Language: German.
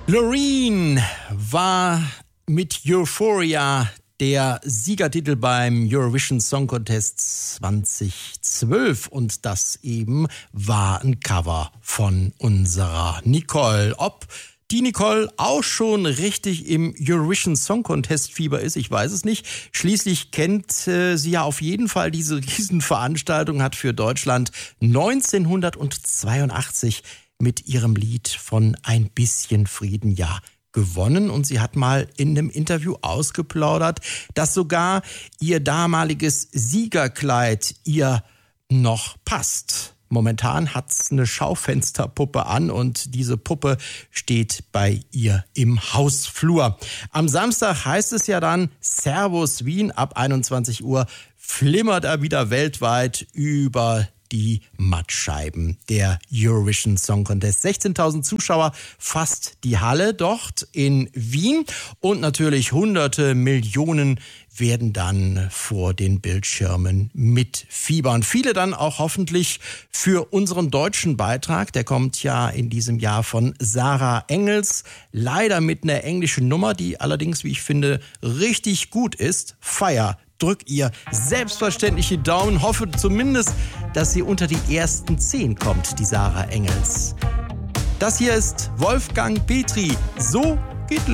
Loreen war mit Euphoria der Siegertitel beim Eurovision Song Contest 2012 und das eben war ein Cover von unserer Nicole. Ob die Nicole auch schon richtig im Eurovision Song Contest Fieber ist, ich weiß es nicht. Schließlich kennt sie ja auf jeden Fall diese Riesenveranstaltung, hat für Deutschland 1982 mit ihrem Lied von Ein bisschen Frieden, ja, gewonnen. Und sie hat mal in einem Interview ausgeplaudert, dass sogar ihr damaliges Siegerkleid ihr noch passt. Momentan hat's eine Schaufensterpuppe an und diese Puppe steht bei ihr im Hausflur. Am Samstag heißt es ja dann Servus Wien, ab 21 Uhr flimmert er wieder weltweit über die Mattscheiben der Eurovision Song Contest. 16.000 Zuschauer, fast die Halle dort in Wien und natürlich hunderte Millionen werden dann vor den Bildschirmen mitfiebern. Viele dann auch hoffentlich für unseren deutschen Beitrag. Der kommt ja in diesem Jahr von Sarah Engels. Leider mit einer englischen Nummer, die allerdings, wie ich finde, richtig gut ist. Fire. Drück ihr selbstverständlich die Daumen. Hoffe zumindest, dass sie unter die ersten 10 kommt, die Sarah Engels. Das hier ist Wolfgang Petri. So geht